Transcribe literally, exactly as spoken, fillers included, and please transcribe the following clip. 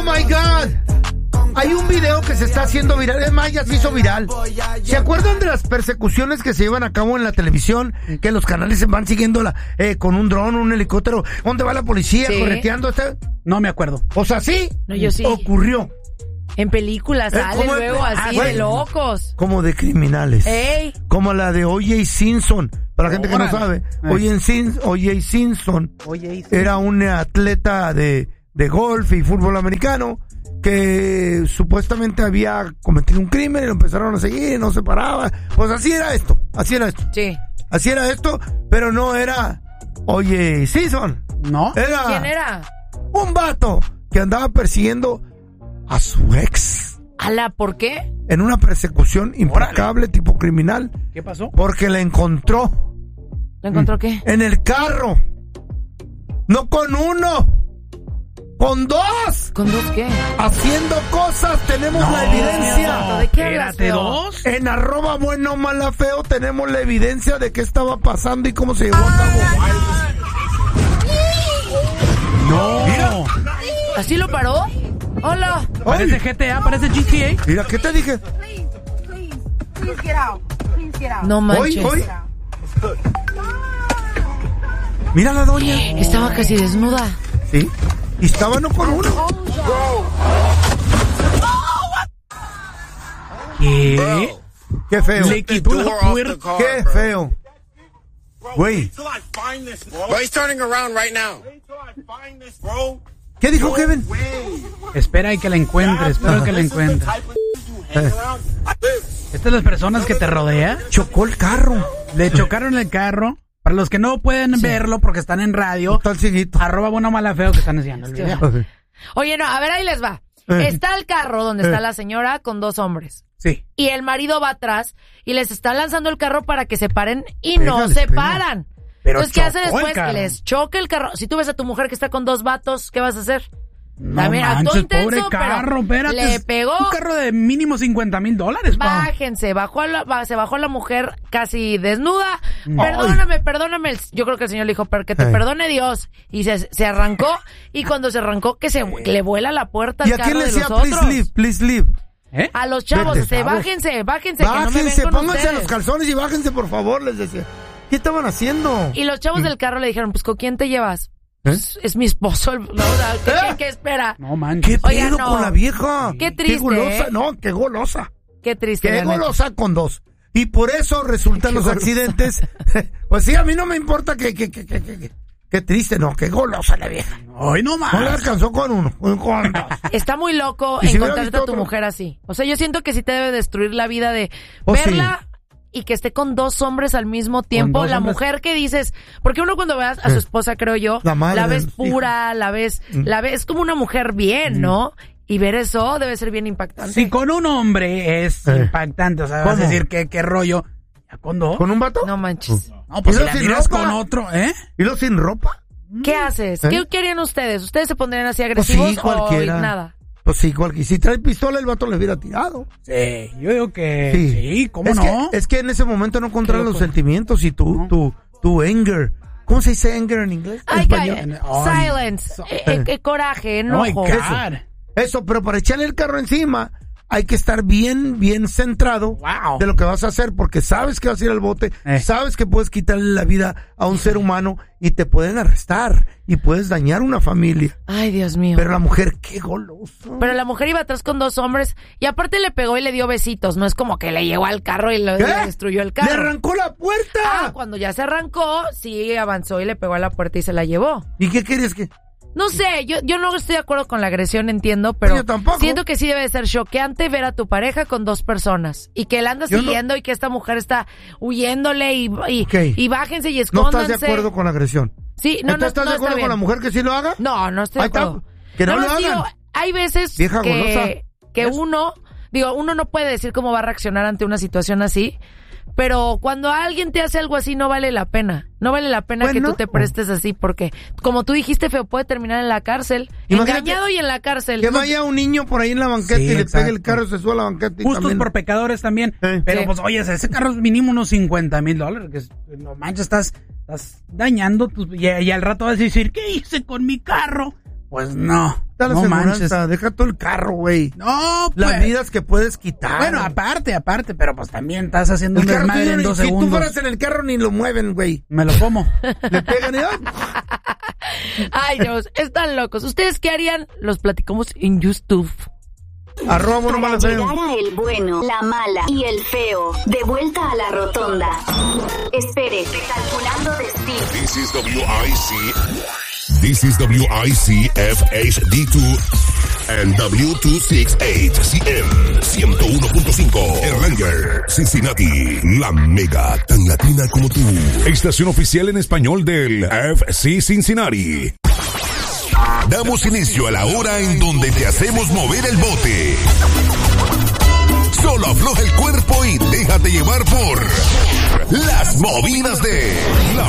Oh my God. Hay un video que se está haciendo viral, es más, ya se hizo viral. ¿Se acuerdan de las persecuciones que se llevan a cabo en la televisión? Que los canales se van siguiendo la, eh, con un dron, un helicóptero. ¿Dónde va la policía ¿Sí? correteando? Este? No me acuerdo. O sea, sí, No, yo sí. ocurrió. En películas Eh, sale ¿cómo? luego así Ah, de güey. locos. Como de criminales. Ey. Como la de O J Simpson. Para la gente que no Órale. sabe, Eh. O J Sim- O J Simpson Oye, era un atleta de, de golf y fútbol americano que supuestamente había cometido un crimen y lo empezaron a seguir y no se paraba. Pues así era esto, así era esto. Sí. Así era esto, pero no era O J Simpson. ¿no? Era, ¿Quién era? un vato que andaba persiguiendo a su ex ¿Ala, por qué? en una persecución implacable tipo criminal ¿Qué pasó? porque la encontró ¿Lo encontró qué? en el carro. No con uno, con dos. ¿Con dos qué? Haciendo cosas, tenemos la evidencia. ¿De qué hablas, Espérate, feo? dos. En arroba bueno, mala, feo, tenemos la evidencia de qué estaba pasando y cómo se llevó a cabo. No. Mira. ¿Así lo paró? Hola. Parece Ay, G T A, parece G T A. mira, ¿qué te dije? Please, please, please get out. Please get out. No Hoy, manches. hoy. Mira la doña. Estaba casi desnuda. Sí. Y estaba no con uno. ¿Qué? Qué feo. Le quitó la puerta. Qué feo. Güey. Bro, he's turning around right now. ¿Qué dijo Kevin? Espera y que la encuentre, espero que la encuentre. Eh, Estas son las personas que te rodean. chocó el carro. Le chocaron el carro. Para los que no pueden verlo porque están en radio, Está el cieguito. arroba bueno mala feo que están haciendo el video. Oye, no, a ver, ahí les va. Eh. Está el carro donde está Eh. la señora con dos hombres. Sí. Y el marido va atrás y les está lanzando el carro para que se paren y no Pégales, se pégale. paran. Pero Entonces, ¿qué hace chocó el después? carro. Les choca el carro. Si tú ves a tu mujer que está con dos vatos, ¿qué vas a hacer? No También actuó manches, intenso, pobre pero carro, espérate. le pegó. Un carro de mínimo cincuenta mil dólares, pa. Bájense, bajó la, ba- se bajó la mujer casi desnuda. Perdóname, perdóname. El- Yo creo que el señor le dijo, pero que te Ay. perdone Dios. Y se, se arrancó. Y cuando se arrancó, que se le vuela la puerta ¿Y al a quién carro le de decía, los please otros. leave, please leave? ¿Eh? A los chavos, Vete, este, chavos. bájense, bájense, que no me ven Bájense, con pónganse ustedes. los calzones y bájense, por favor, les decía. ¿Qué estaban haciendo? Y los chavos del carro le dijeron, pues, ¿con quién te llevas? ¿Eh? Pues, es mi esposo. el- No, o sea, ¿qué, ¿Eh? qué- qué espera? No manches. ¿Qué Oiga, pedo no. con la vieja? Qué triste, Qué golosa, ¿eh? no, qué golosa. Qué triste. Qué la neta. golosa con dos. Y por eso resultan los accidentes. Pues sí, a mí no me importa que, que, que, que, que, que- qué triste, no, qué golosa la vieja. Ay, no No le más. alcanzó con uno, con con dos. Está muy loco ¿Y si hubiera encontrarte visto a tu otro? mujer así. O sea, yo siento que sí te debe destruir la vida de Oh, verla y que esté con dos hombres al mismo tiempo. dos La hombres. mujer que dices, porque uno cuando veas a su Eh. esposa, creo yo, La madre ves del pura, la ves, la ves como una mujer bien, ¿no? Y ver eso debe ser bien impactante. Si con un hombre es Eh. impactante, o sea, vas a ¿Cómo? decir que qué rollo. ¿Ya con dos? ¿Con un vato? No manches. No, pues ¿Y si luego la sin miras ropa? con otro, ¿eh? ¿Y lo sin ropa? ¿Qué haces? ¿Eh? ¿Qué, qué harían ustedes? ¿Ustedes se pondrían así Pues agresivos sí, o cualquiera. nada? Pues sí, cualquiera. Si trae pistola, el vato le hubiera tirado. Sí, yo digo que Sí. sí, ¿cómo es no? Que, es que en ese momento no controlan Qué los loco. sentimientos y tu, No. tu, tu anger. ¿Cómo se dice anger en inglés? Ay, Español. calla. Ay. Silence. Eh, eh, eh, coraje, Oh my enojo. God. Eso, pero para echarle el carro encima hay que estar bien, bien centrado Wow. de lo que vas a hacer, porque sabes que vas a ir al bote, Eh. sabes que puedes quitarle la vida a un ser humano y te pueden arrestar y puedes dañar una familia. Ay, Dios mío. Pero la mujer, qué golosa. Pero la mujer iba atrás con dos hombres y aparte le pegó y le dio besitos. No es como que le llegó al carro y lo, ¿Qué? le destruyó el ¡Le carro. arrancó la puerta! Ah, cuando ya se arrancó, sí avanzó y le pegó a la puerta y se la llevó. ¿Y qué quieres que...? No sé, yo, yo no estoy de acuerdo con la agresión, entiendo, pero Yo tampoco. siento que sí debe ser choqueante ver a tu pareja con dos personas y que la anda Yo no- siguiendo y que esta mujer está huyéndole y, y, Ok. y bájense y No escóndanse. estás de acuerdo con la agresión. Sí, no, no, Entonces, ¿estás no de está acuerdo bien. con la mujer que sí lo haga? No, no estoy de Ahí está. acuerdo. Que no Nada lo más hagan. digo, hay veces Vieja golosa. que, que ¿Ves? uno, digo, uno no puede decir cómo va a reaccionar ante una situación así, pero cuando alguien te hace algo así no vale la pena. No vale la pena que Bueno. tú te prestes así porque, como tú dijiste, feo, puede terminar en la cárcel, Imagínate engañado y en la cárcel. Que vaya un niño por ahí en la banqueta Sí, y le exacto. pegue el carro, se sube a la banqueta y Justos también... por pecadores también. Eh. Pero Sí. pues, oye, ese carro es mínimo unos cincuenta mil dólares. Que es- no manches, estás, estás dañando. Tu, y, y al rato vas a decir, ¿qué hice con mi carro? Pues no. Está la no aseguranza, manches. deja todo el carro, güey. No, Las pues. vidas que puedes quitar. Bueno, aparte, aparte, pero pues también estás haciendo el un carro desmadre tuyo en ni- dos si tú segundos. fueras en el carro ni lo mueven, güey. Me lo como. Le pegan y... ¡ay! Ay, Dios, están locos. ¿Ustedes qué harían? Los platicamos en YouTube. Arroba bueno, Para malo, feo. llegar a el bueno, la mala y el feo. De vuelta a la rotonda. Espere, calculando destino. This is W I C. This is W I C F H D dos and W doscientos sesenta y ocho C M ciento uno punto cinco. Erlanger, Cincinnati, la mega tan latina como tú. Estación oficial en español del F C Cincinnati. Damos inicio a la hora en donde te hacemos mover el bote. Solo afloja el cuerpo y déjate llevar por las movidas de la